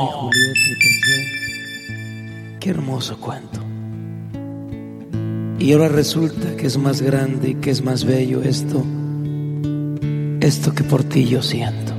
Julieta y pensé, qué hermoso cuento. Y ahora resulta que es más grande y que es más bello esto que por ti yo siento.